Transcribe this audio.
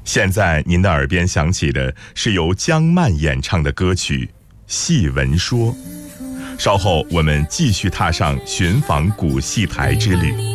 现在您的耳边响起的是由姜曼演唱的歌曲《戏文说》。稍后我们继续踏上寻访古戏台之旅。